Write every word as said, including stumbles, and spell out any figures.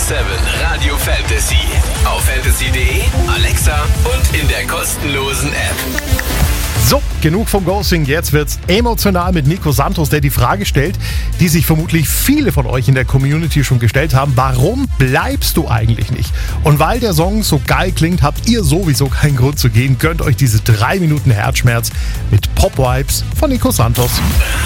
sieben Radio Fantasy. Auf fantasy punkt de, Alexa und in der kostenlosen App. So, genug vom Ghosting. Jetzt wird's emotional mit Nico Santos, der die Frage stellt, die sich vermutlich viele von euch in der Community schon gestellt haben. Warum bleibst du eigentlich nicht? Und weil der Song so geil klingt, habt ihr sowieso keinen Grund zu gehen. Gönnt euch diese drei Minuten Herzschmerz mit Pop-Vibes von Nico Santos.